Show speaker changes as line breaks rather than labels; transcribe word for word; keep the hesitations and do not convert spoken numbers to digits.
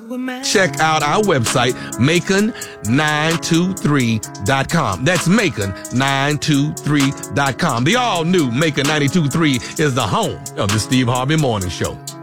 Check out our website, Macon nine two three dot com. That's Macon nine two three dot com. The all-new Macon ninety-two point three is the home of the Steve Harvey Morning Show.